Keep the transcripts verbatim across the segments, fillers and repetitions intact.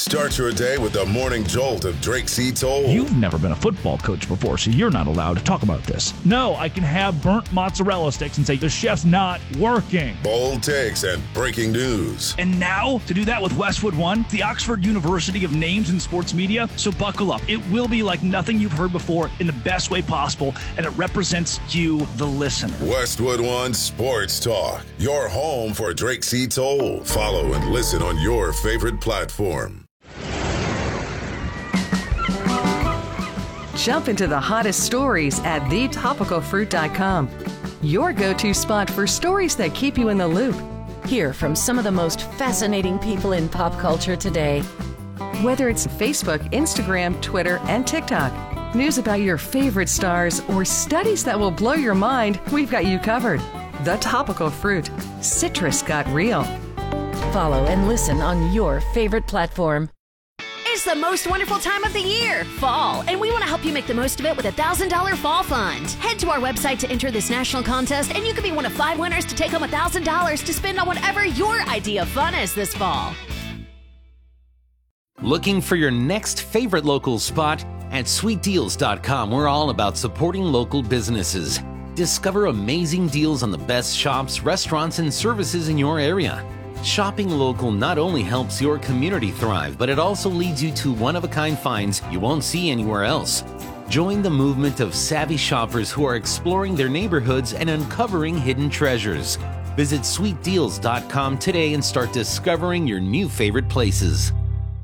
Start your day with the morning jolt of Drake C. Toll. You've never been a football coach before, so you're not allowed to talk about this. No, I can have burnt mozzarella sticks and say the chef's not working. Bold takes and breaking news. And now, to do that with Westwood One, the Oxford University of names in sports media. So buckle up. It will be like nothing you've heard before in the best way possible, and it represents you, the listener. Westwood One Sports Talk, your home for Drake C. Toll. Follow and listen on your favorite platform. Jump into the hottest stories at the topical fruit dot com. Your go-to spot for stories that keep you in the loop. Hear from some of the most fascinating people in pop culture today. Whether it's Facebook, Instagram, Twitter, and TikTok, news about your favorite stars, or studies that will blow your mind, we've got you covered. The Topical Fruit. Citrus got real. Follow and listen on your favorite platform. It's the most wonderful time of the year, fall, and we want to help you make the most of it with a one thousand dollars Fall Fund. Head to our website to enter this national contest, and you could be one of five winners to take home one thousand dollars to spend on whatever your idea of fun is this fall. Looking for your next favorite local spot? At sweet deals dot com, we're all about supporting local businesses. Discover amazing deals on the best shops, restaurants, and services in your area. Shopping local not only helps your community thrive, but it also leads you to one-of-a-kind finds you won't see anywhere else. Join the movement of savvy shoppers who are exploring their neighborhoods and uncovering hidden treasures. Visit sweet deals dot com today and start discovering your new favorite places.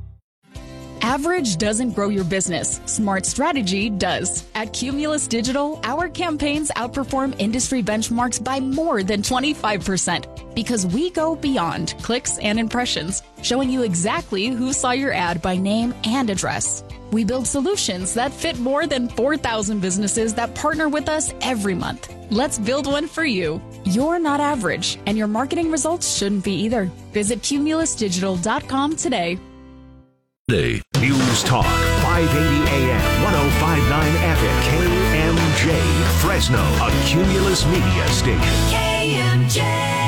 Average doesn't grow your business. Smart strategy does. At Cumulus Digital, our campaigns outperform industry benchmarks by more than twenty-five percent because we go beyond clicks and impressions, showing you exactly who saw your ad by name and address. We build solutions that fit more than four thousand businesses that partner with us every month. Let's build one for you. You're not average, and your marketing results shouldn't be either. Visit cumulus digital dot com today. News Talk, five eighty A M, ten fifty-nine F M, K M J, Fresno, a Cumulus Media station. K M J.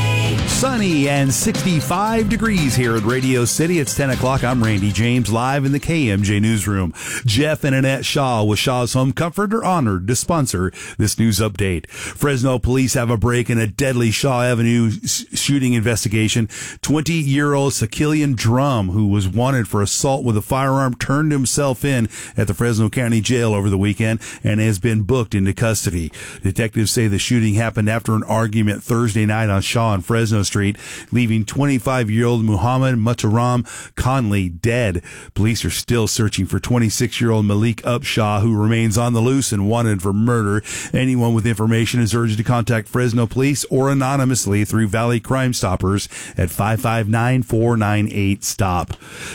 Sunny and sixty-five degrees here at Radio City. It's ten o'clock. I'm Randy James, live in the K M J newsroom. Jeff and Annette Shaw with Shaw's Home Comfort are honored to sponsor this news update. Fresno police have a break in a deadly Shaw Avenue shooting investigation. twenty-year-old Sakillian Drum, who was wanted for assault with a firearm, turned himself in at the Fresno County Jail over the weekend and has been booked into custody. Detectives say the shooting happened after an argument Thursday night on Shaw and Fresno Street, leaving twenty-five-year-old Muhammad Mutaram Conley dead. Police are still searching for twenty-six-year-old Malik Upshaw, who remains on the loose and wanted for murder. Anyone with information is urged to contact Fresno Police or anonymously through Valley Crime Stoppers at five five nine, four nine eight, STOP.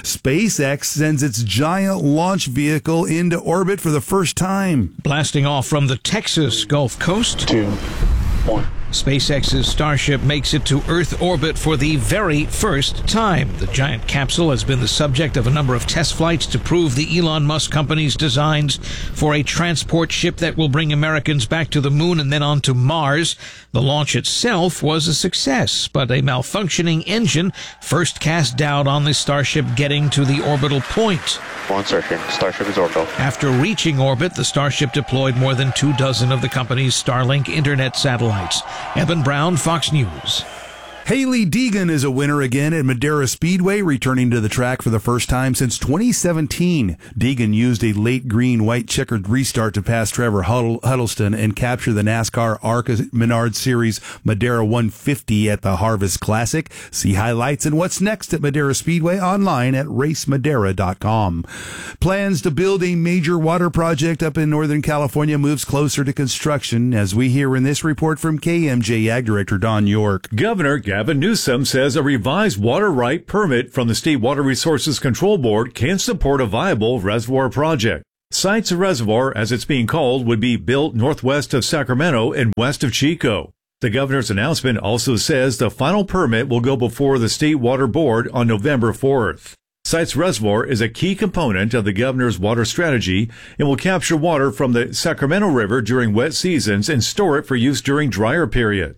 SpaceX sends its giant launch vehicle into orbit for the first time. Blasting off from the Texas Gulf Coast. Two, one. SpaceX's Starship makes it to Earth orbit for the very first time. The giant capsule has been the subject of a number of test flights to prove the Elon Musk company's designs for a transport ship that will bring Americans back to the moon and then on to Mars. The launch itself was a success, but a malfunctioning engine first cast doubt on the Starship getting to the orbital point. One second. Starship is orbital. After reaching orbit, the Starship deployed more than two dozen of the company's Starlink internet satellites. Evan Brown, Fox News. Hailie Deegan is a winner again at Madera Speedway, returning to the track for the first time since twenty seventeen. Deegan used a late green, white checkered restart to pass Trevor Huddleston and capture the NASCAR ARCA Menard Series Madera one fifty at the Harvest Classic. See highlights and what's next at Madera Speedway online at race madera dot com. Plans to build a major water project up in Northern California moves closer to construction, as we hear in this report from K M J Ag Director Don York. Governor Gavin Newsom says a revised water right permit from the State Water Resources Control Board can support a viable reservoir project. Sites Reservoir, as it's being called, would be built northwest of Sacramento and west of Chico. The governor's announcement also says the final permit will go before the State Water Board on November fourth. Sites Reservoir is a key component of the governor's water strategy and will capture water from the Sacramento River during wet seasons and store it for use during drier periods.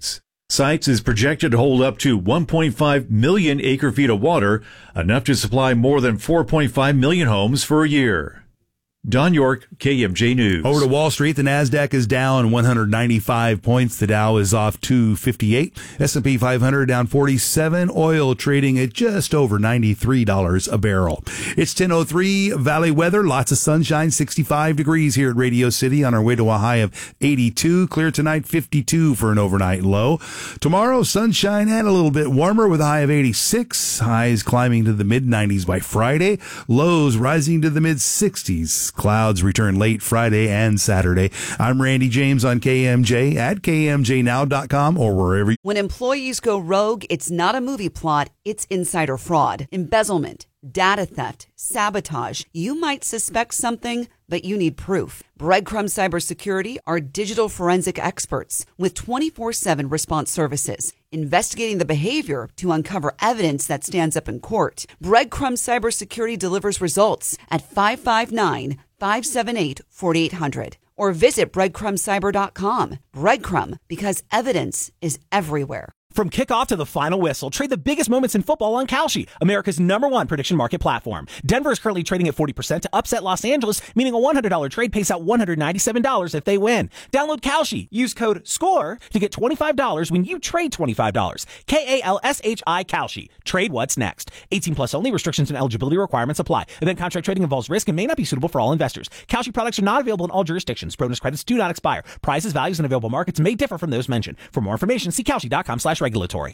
Sites is projected to hold up to one point five million acre-feet of water, enough to supply more than four point five million homes for a year. Don York, K M J News. Over to Wall Street, the NASDAQ is down one hundred ninety-five points. The Dow is off two fifty-eight. S and P five hundred down forty-seven. Oil trading at just over ninety-three dollars a barrel. It's ten oh three Valley weather. Lots of sunshine, sixty-five degrees here at Radio City on our way to a high of eighty-two. Clear tonight, fifty-two for an overnight low. Tomorrow, sunshine and a little bit warmer with a high of eighty-six. Highs climbing to the mid nineties by Friday. Lows rising to the mid sixties. Clouds return late Friday and Saturday. I'm Randy James on K M J at K M J now dot com or wherever. When employees go rogue, it's not a movie plot, it's insider fraud, embezzlement, data theft, sabotage. You might suspect something, but you need proof. Breadcrumb Cybersecurity are digital forensic experts with twenty-four seven response services, investigating the behavior to uncover evidence that stands up in court. Breadcrumb Cybersecurity delivers results at five five nine, five seven eight, four eight zero zero or visit breadcrumb cyber dot com. Breadcrumb, because evidence is everywhere. From kickoff to the final whistle, trade the biggest moments in football on Kalshi, America's number one prediction market platform. Denver is currently trading at forty percent to upset Los Angeles, meaning a one hundred dollars trade pays out one hundred ninety-seven dollars if they win. Download Kalshi. Use code SCORE to get twenty-five dollars when you trade twenty-five dollars. K A L S H I Kalshi. Trade what's next. eighteen plus only. Restrictions and eligibility requirements apply. Event contract trading involves risk and may not be suitable for all investors. Kalshi products are not available in all jurisdictions. Bonus credits do not expire. Prices, values, and available markets may differ from those mentioned. For more information, see Kalshi dot com slash regulatory.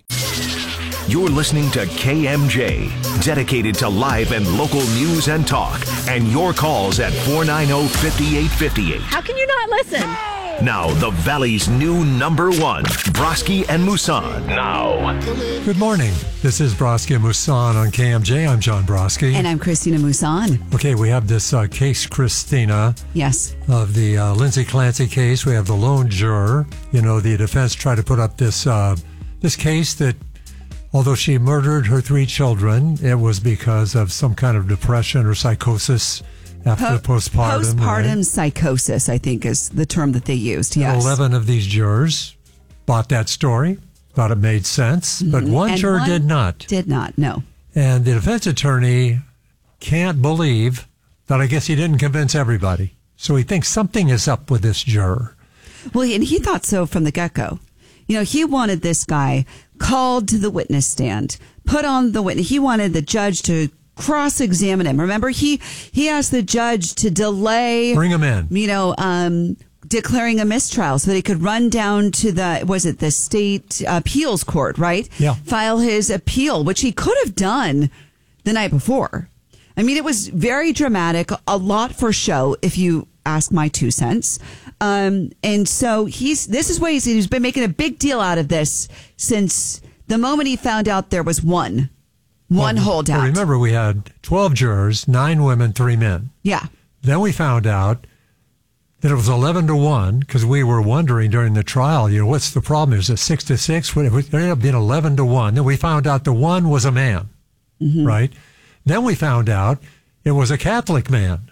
You're listening to K M J, dedicated to live and local news and talk, and your calls at four nine zero, five eight five eight. How can you not listen? Now, the Valley's new number one, Broski and Musan. Now. Good morning. This is Broski and Musan on K M J. I'm John Broski. And I'm Christina Musan. Okay, we have this uh, case, Christina. Yes. Of the uh, Lindsay Clancy case. We have the lone juror. You know, the defense tried to put up this uh, this case that, although she murdered her three children, it was because of some kind of depression or psychosis after po- postpartum. Postpartum right? psychosis, I think, is the term that they used. Yes. Eleven of these jurors bought that story, thought it made sense, mm-hmm. but one and juror one did not. Did not, no. And the defense attorney can't believe that I guess he didn't convince everybody. So he thinks something is up with this juror. Well, and he thought so from the get-go. You know, he wanted this guy called to the witness stand, put on the witness. He wanted the judge to cross-examine him. Remember, he he asked the judge to delay, bring him in. You know, um, declaring a mistrial so that he could run down to the was it the state appeals court, right? Yeah. File his appeal, which he could have done the night before. I mean, it was very dramatic, a lot for show, if you ask my two cents. Um, and so he's, this is what he's, he's been making a big deal out of this since the moment he found out there was one, one well, holdout. Well, remember, we had twelve jurors, nine women, three men. Yeah. Then we found out that it was eleven to one because we were wondering during the trial, you know, what's the problem? Is it six to six? It ended up being eleven to one. Then we found out the one was a man, mm-hmm. right? Then we found out it was a Catholic man.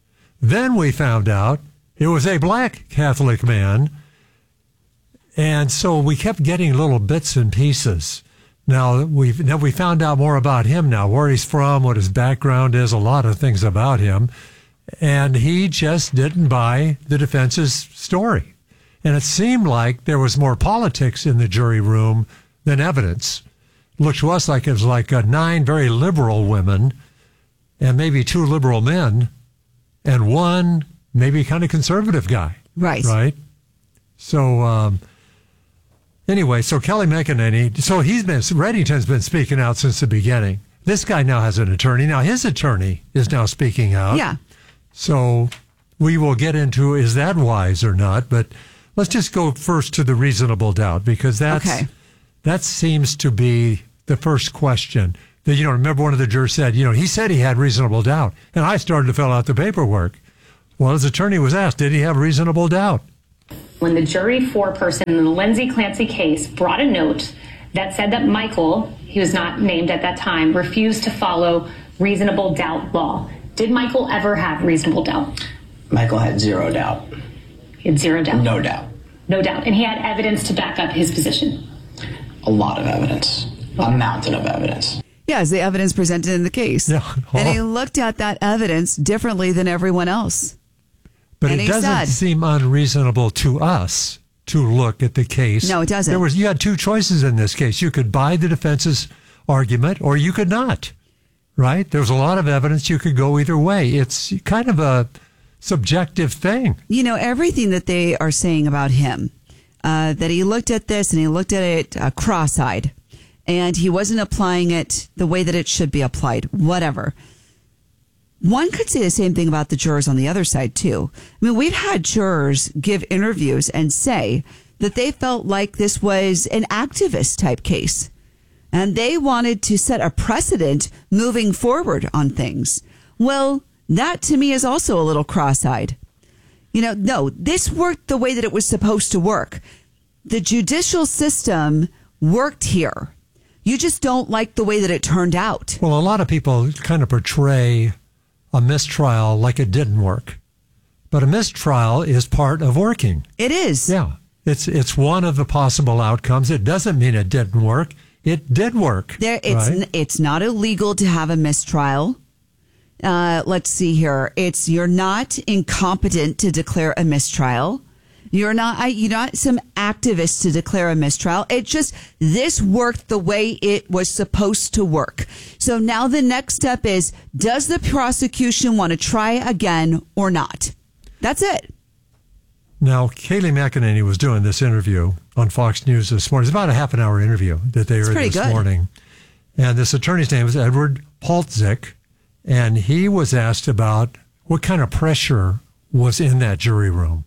Then we found out it was a black Catholic man. And so we kept getting little bits and pieces. Now we've now we found out more about him now, where he's from, what his background is, a lot of things about him. And he just didn't buy the defense's story. And it seemed like there was more politics in the jury room than evidence. It looked to us like it was like uh, nine very liberal women and maybe two liberal men and one maybe kind of conservative guy. Right. Right. So, um, anyway, so Kelly McEnany, so he's been, Reddington's been speaking out since the beginning. This guy now has an attorney. Now his attorney is now speaking out. Yeah. So we will get into, is that wise or not? But let's just go first to the reasonable doubt, because that's, okay. that seems to be the first question. That, you know, remember one of the jurors said, you know, he said he had reasonable doubt. And I started to fill out the paperwork. Well, his attorney was asked, did he have reasonable doubt? When the jury foreperson in the Lindsay Clancy case brought a note that said that Michael, he was not named at that time, refused to follow reasonable doubt law. Did Michael ever have reasonable doubt? Michael had zero doubt. He had zero doubt? No doubt. No doubt. And he had evidence to back up his position? a lot of evidence, a mountain of evidence. Yes, the evidence presented in the case. Yeah. And he looked at that evidence differently than everyone else. But and it he doesn't said, seem unreasonable to us to look at the case. No, it doesn't. There was you had two choices in this case. You could buy the defense's argument or you could not. Right? There was a lot of evidence you could go either way. It's kind of a subjective thing. You know, everything that they are saying about him, uh, that he looked at this and he looked at it uh, cross-eyed. And he wasn't applying it the way that it should be applied, whatever. One could say the same thing about the jurors on the other side, too. I mean, we've had jurors give interviews and say that they felt like this was an activist type case. And they wanted to set a precedent moving forward on things. Well, that to me is also a little cross-eyed. You know, no, this worked the way that it was supposed to work. The judicial system worked here. You just don't like the way that it turned out. Well, a lot of people kind of portray a mistrial like it didn't work. But a mistrial is part of working. It is. Yeah. It's it's one of the possible outcomes. It doesn't mean it didn't work. It did work. There, it's right? n- it's not illegal to have a mistrial. Uh, let's see here. It's you're not incompetent to declare a mistrial. You're not, you're not some activist to declare a mistrial. It just, this worked the way it was supposed to work. So now the next step is, does the prosecution want to try again or not? That's it. Now, Kayleigh McEnany was doing this interview on Fox News this morning. It's about a half an hour interview that they heard this good. morning. And this attorney's name is Edward Paltzik. And he was asked about what kind of pressure was in that jury room.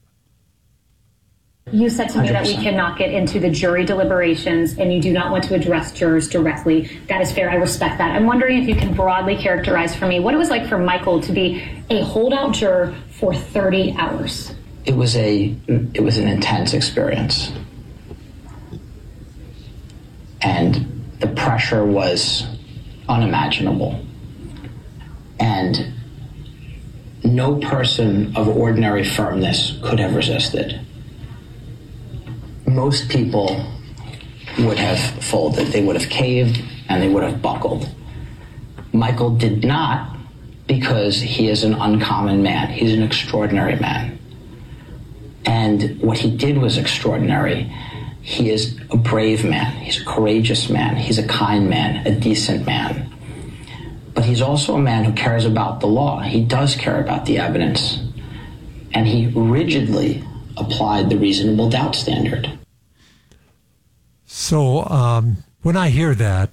You said to me that we cannot get into the jury deliberations and you do not want to address jurors directly. That is fair. I respect that. I'm wondering if you can broadly characterize for me what it was like for Michael to be a holdout juror for thirty hours. It was a it was an intense experience. And the pressure was unimaginable. And no person of ordinary firmness could have resisted. Most people would have folded. They would have caved and they would have buckled. Michael did not, because he is an uncommon man. He's an extraordinary man. And what he did was extraordinary. He is a brave man. He's a courageous man. He's a kind man, a decent man. But he's also a man who cares about the law. He does care about the evidence. And he rigidly applied the reasonable doubt standard. So um, when I hear that,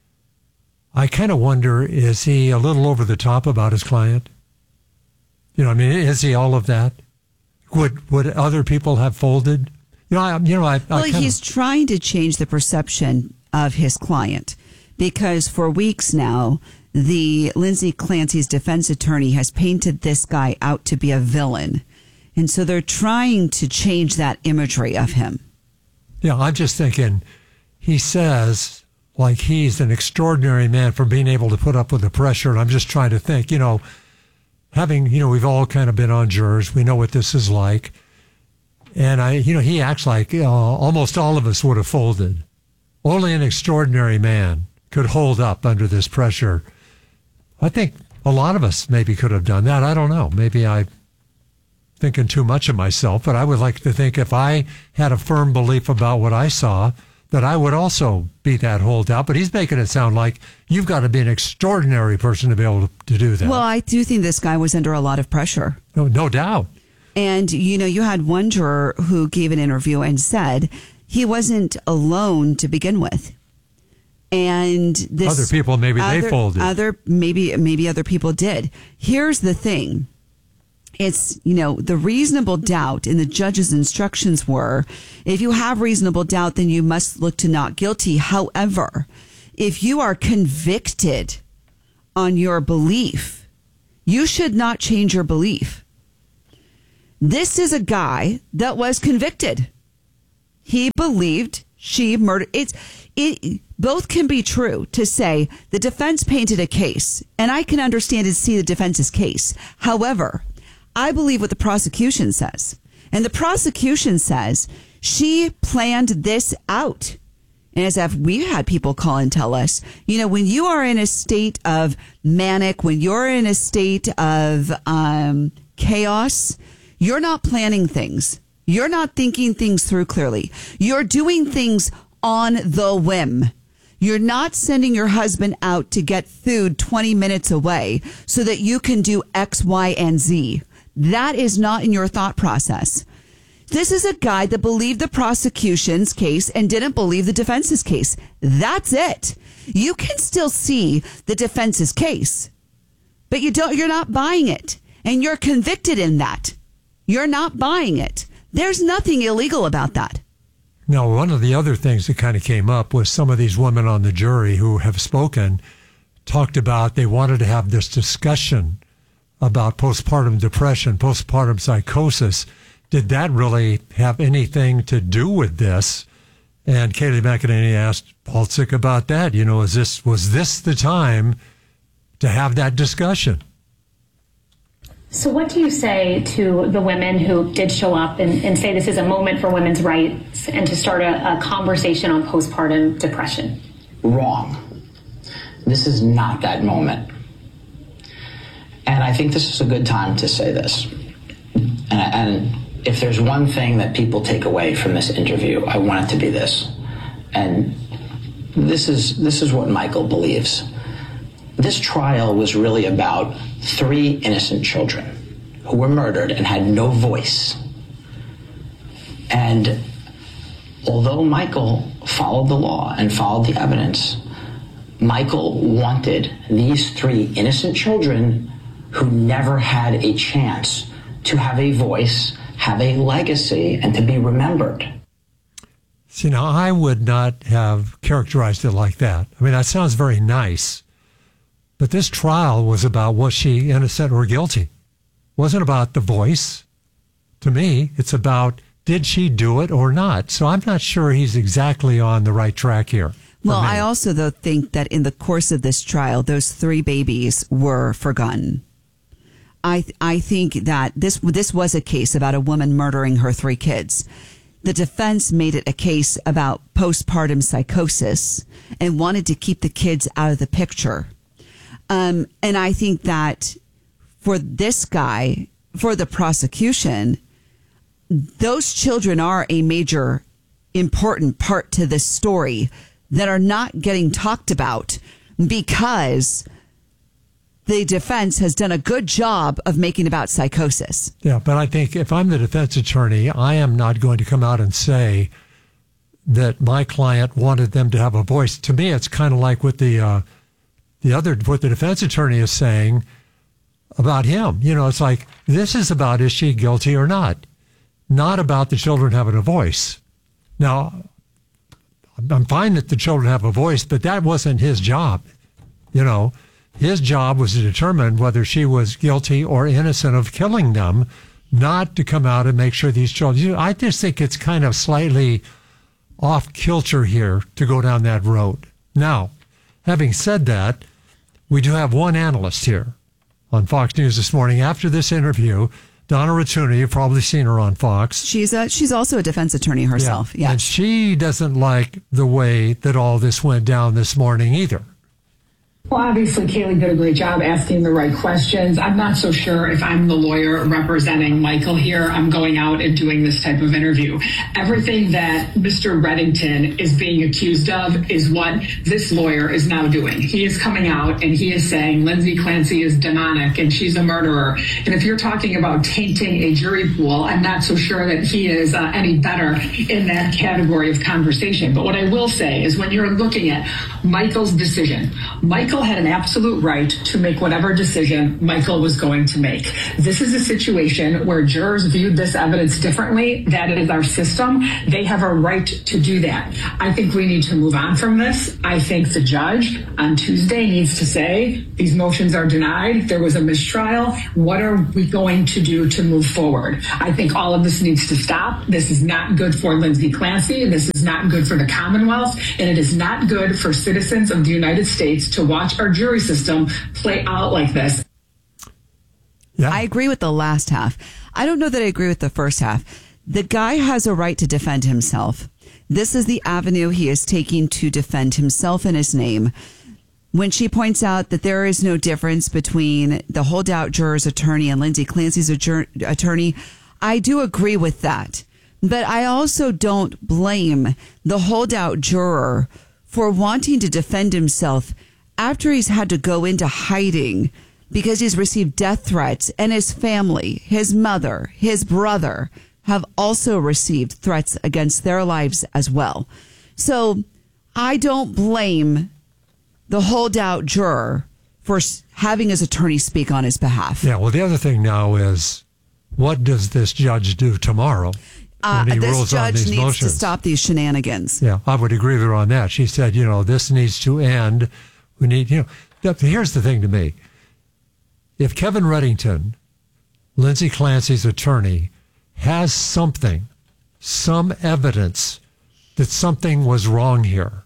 I kind of wonder, is he a little over the top about his client? You know, I mean, is he all of that? Would would other people have folded? You know, I, you know, I. Well, I kinda, he's trying to change the perception of his client because for weeks now, the Lindsay Clancy's defense attorney has painted this guy out to be a villain, and so they're trying to change that imagery of him. Yeah, I'm just thinking, he says like he's an extraordinary man for being able to put up with the pressure, and I'm just trying to think, you know, having, you know, we've all kind of been on jurors, we know what this is like, and I, you know, he acts like uh, almost all of us would have folded. Only an extraordinary man could hold up under this pressure. I think a lot of us maybe could have done that. I don't know. Maybe I'm thinking too much of myself, but I would like to think if I had a firm belief about what I saw, that I would also be that holdout. But he's making it sound like you've got to be an extraordinary person to be able to, to do that. Well, I do think this guy was under a lot of pressure. No, no doubt. And, you know, you had one juror who gave an interview and said he wasn't alone to begin with. And this other people, maybe other, they folded. Other, maybe, maybe other people did. Here's the thing. It's, you know, the reasonable doubt in the judge's instructions were, if you have reasonable doubt, then you must look to not guilty. However, if you are convicted on your belief, you should not change your belief. This is a guy that was convicted. He believed she murdered. It's, it, both can be true to say the defense painted a case, and I can understand and see the defense's case. However, I believe what the prosecution says. And the prosecution says she planned this out. And as if we had people call and tell us, you know, when you are in a state of manic, when you're in a state of um, chaos, you're not planning things. You're not thinking things through clearly. You're doing things on the whim. You're not sending your husband out to get food twenty minutes away so that you can do X, Y, and Z. That is not in your thought process. This is a guy that believed the prosecution's case and didn't believe the defense's case. That's it. You can still see the defense's case, but you don't, you're not buying it. And you're convicted in that. You're not buying it. There's nothing illegal about that. Now, one of the other things that kind of came up was some of these women on the jury who have spoken talked about they wanted to have this discussion about postpartum depression, postpartum psychosis. Did that really have anything to do with this? And Kayleigh McEnany asked Baltzik about that. You know, is this was this the time to have that discussion? So what do you say to the women who did show up and, and say this is a moment for women's rights and to start a, a conversation on postpartum depression? Wrong. This is not that moment. And I think this is a good time to say this. And, and if there's one thing that people take away from this interview, I want it to be this. And this is this is what Michael believes. This trial was really about three innocent children who were murdered and had no voice. And although Michael followed the law and followed the evidence, Michael wanted these three innocent children who never had a chance to have a voice, have a legacy, and to be remembered. See, now I would not have characterized it like that. I mean, that sounds very nice. But this trial was about was she innocent or guilty? It wasn't about the voice. To me, it's about did she do it or not? So I'm not sure he's exactly on the right track here. Well, me. I also, though, think that in the course of this trial, those three babies were forgotten. I I think that this this was a case about a woman murdering her three kids. The defense made it a case about postpartum psychosis and wanted to keep the kids out of the picture. Um, and I think that for this guy, for the prosecution, those children are a major, important part to this story that are not getting talked about because the defense has done a good job of making about psychosis. Yeah, but I think if I'm the defense attorney, I am not going to come out and say that my client wanted them to have a voice. To me, it's kind of like with the uh, the other, what the defense attorney is saying about him. You know, it's like, this is about is she guilty or not, not about the children having a voice. Now, I'm fine that the children have a voice, but that wasn't his job. You know, his job was to determine whether she was guilty or innocent of killing them, not to come out and make sure these children. I just think it's kind of slightly off kilter here to go down that road. Now, having said that, we do have one analyst here on Fox News this morning after this interview. Donna Rotuno, you've probably seen her on Fox. She's a, she's also a defense attorney herself. Yeah. Yes. And she doesn't like the way that all this went down this morning either. Well, obviously, Kayleigh did a great job asking the right questions. I'm not so sure if I'm the lawyer representing Michael here, I'm going out and doing this type of interview. Everything that Mister Reddington is being accused of is what this lawyer is now doing. He is coming out and he is saying Lindsay Clancy is demonic and she's a murderer. And if you're talking about tainting a jury pool, I'm not so sure that he is uh, any better in that category of conversation. But what I will say is when you're looking at Michael's decision, Michael had an absolute right to make whatever decision Michael was going to make. This is a situation where jurors viewed this evidence differently. That is our system. They have a right to do that. I think we need to move on from this. I think the judge on Tuesday needs to say these motions are denied. There was a mistrial. What are we going to do to move forward? I think all of this needs to stop. This is not good for Lindsay Clancy. This is not good for the Commonwealth. And it is not good for citizens of the United States to watch our jury system play out like this. Yeah. I agree with the last half. I don't know that I agree with the first half. The guy has a right to defend himself. This is the avenue he is taking to defend himself and his name. When she points out that there is no difference between the holdout juror's attorney and Lindsay Clancy's adjur- attorney, I do agree with that. But I also don't blame the holdout juror for wanting to defend himself after he's had to go into hiding because he's received death threats, and his family, his mother, his brother have also received threats against their lives as well. So I don't blame the holdout juror for having his attorney speak on his behalf. Yeah, well, the other thing now is, what does this judge do tomorrow? Uh, when he this rules on judge these needs motions? to stop these shenanigans. Yeah, I would agree with her on that. She said, you know, this needs to end. We need, you know, here's the thing to me. If Kevin Reddington, Lindsay Clancy's attorney, has something, some evidence that something was wrong here,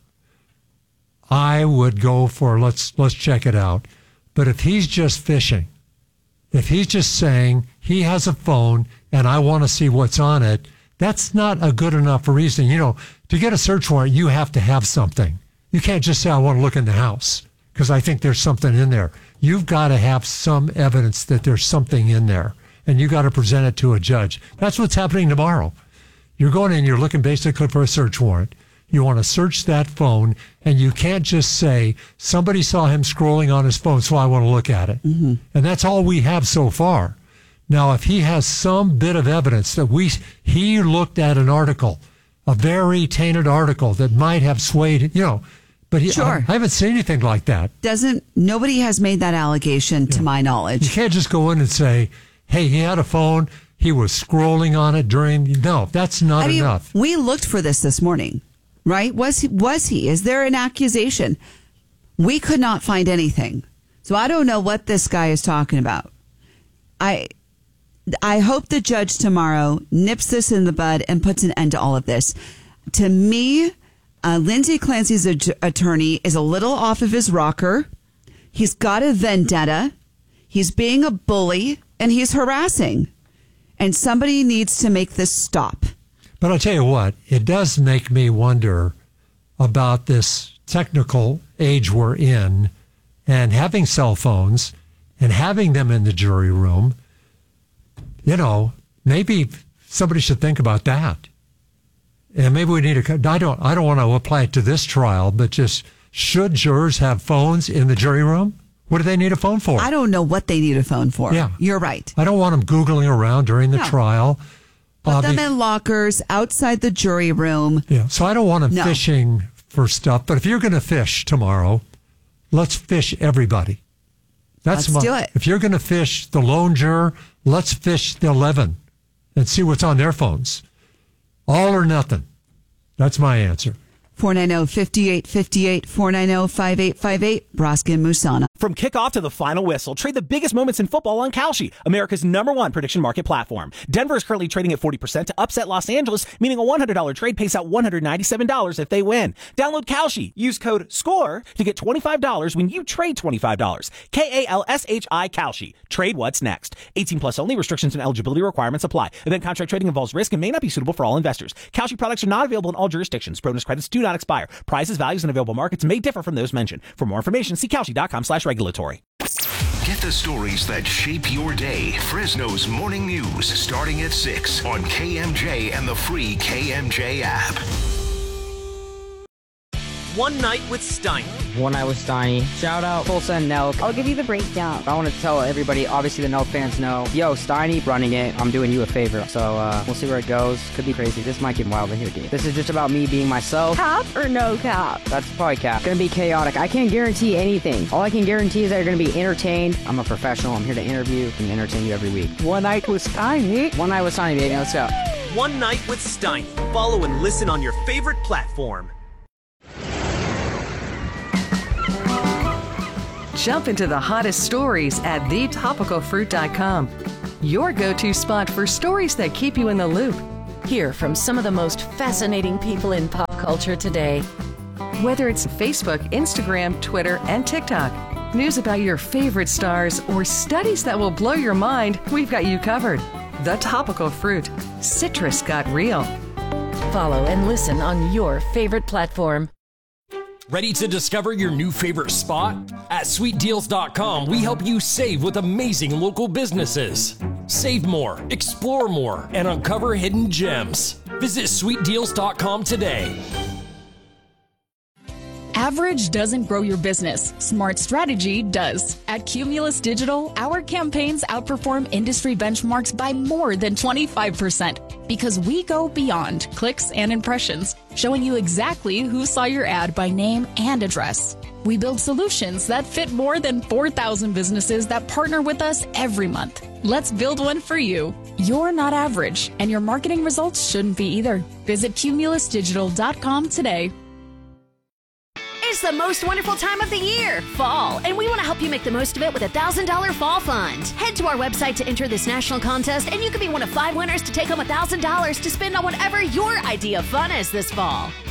I would go for let's let's check it out. But if he's just fishing, if he's just saying he has a phone and I want to see what's on it, that's not a good enough reason. You know, to get a search warrant, you have to have something. You can't just say I want to look in the house because I think there's something in there. You've got to have some evidence that there's something in there, and you got to present it to a judge. That's what's happening tomorrow. You're going in, you're looking basically for a search warrant. You want to search that phone, and you can't just say, somebody saw him scrolling on his phone, so I want to look at it. Mm-hmm. And that's all we have so far. Now, if he has some bit of evidence that we he looked at an article, a very tainted article that might have swayed, you know, but he, sure. I, I haven't seen anything like that. Doesn't nobody has made that allegation yeah. to my knowledge. You can't just go in and say, hey, he had a phone, he was scrolling on it during, no, that's not I mean, enough. We looked for this this morning. Right? Was he, was he? Is there an accusation? We could not find anything. So I don't know what this guy is talking about. I I hope the judge tomorrow nips this in the bud and puts an end to all of this. To me, uh, Lindsay Clancy's ad- attorney is a little off of his rocker. He's got a vendetta. He's being a bully, and he's harassing. And somebody needs to make this stop. But I'll tell you what, it does make me wonder about this technical age we're in and having cell phones and having them in the jury room. You know, maybe somebody should think about that. And maybe we need to, I don't, I don't want to apply it to this trial, but just should jurors have phones in the jury room? What do they need a phone for? I don't know what they need a phone for. Yeah. You're right. I don't want them Googling around during the No. trial. Put Uh, them be- in lockers outside the jury room. Yeah, so I don't want them No. fishing for stuff, but if you're going to fish tomorrow, let's fish everybody. That's Let's my, do it. If you're going to fish the lone juror, let's fish the eleven and see what's on their phones. All or nothing. That's my answer. four nine zero, five eight five eight, four nine zero, five eight five eight, Broski and Musana. From kickoff to the final whistle, trade the biggest moments in football on Kalshi, America's number one prediction market platform. Denver is currently trading at forty percent to upset Los Angeles, meaning a one hundred dollars trade pays out one hundred ninety-seven dollars if they win. Download Kalshi. Use code SCORE to get twenty-five dollars when you trade twenty-five dollars. K A L S H I Kalshi. Trade what's next. eighteen plus only. Restrictions and eligibility requirements apply. Event contract trading involves risk and may not be suitable for all investors. Kalshi products are not available in all jurisdictions. Bonus credits do not expire. Prices, values, and available markets may differ from those mentioned. For more information, see Kalshi.com slash regulatory. Get the stories that shape your day. Fresno's Morning News starting at six on K M J and the free K M J app. One Night with Steiny. One Night with Steiny. Shout out Tulsa and Nelk. I'll give you the breakdown. I want to tell everybody, obviously the Nelk fans know, yo, Steiny running it. I'm doing you a favor. So uh, we'll see where it goes. Could be crazy. This might get wild in here, dude. This is just about me being myself. Cap or no cap? That's probably cap. Gonna be chaotic. I can't guarantee anything. All I can guarantee is that you're gonna be entertained. I'm a professional. I'm here to interview and entertain you every week. One Night with Steiny. One Night with Steiny, baby. Let's go. One Night with Steiny. Follow and listen on your favorite platform. Jump into the hottest stories at the topical fruit dot com. Your go-to spot for stories that keep you in the loop. Hear from some of the most fascinating people in pop culture today. Whether it's Facebook, Instagram, Twitter, and TikTok, news about your favorite stars, or studies that will blow your mind, we've got you covered. The Topical Fruit. Citrus got real. Follow and listen on your favorite platform. Ready to discover your new favorite spot? At sweet deals dot com, we help you save with amazing local businesses. Save more, explore more, and uncover hidden gems. Visit sweet deals dot com today. Average doesn't grow your business. Smart strategy does. At Cumulus Digital, our campaigns outperform industry benchmarks by more than twenty-five percent because we go beyond clicks and impressions, showing you exactly who saw your ad by name and address. We build solutions that fit more than four thousand businesses that partner with us every month. Let's build one for you. You're not average, and your marketing results shouldn't be either. Visit cumulus digital dot com today. It's the most wonderful time of the year, fall, and we want to help you make the most of it with a one thousand dollars fall fund. Head to our website to enter this national contest, and you could be one of five winners to take home one thousand dollars to spend on whatever your idea of fun is this fall.